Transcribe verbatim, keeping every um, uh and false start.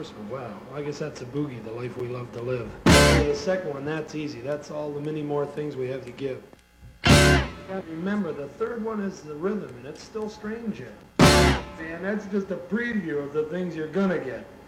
first one? Wow, I guess that's a boogie, the life we love to live. And the second one, that's easy. That's all the many more things we have to give. And remember, the third one is the rhythm, and it's still strange yet. And that's just a preview of the things you're gonna get.